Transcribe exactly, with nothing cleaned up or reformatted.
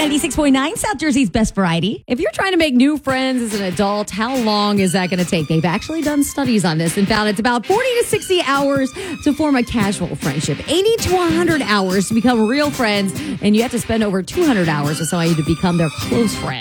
ninety-six point nine, South Jersey's best variety. If you're trying to make new friends as an adult, how long is that going to take? They've actually done studies on this and found it's about forty to sixty hours to form a casual friendship, eighty to one hundred hours to become real friends, and you have to spend over two hundred hours with somebody to become their close friend.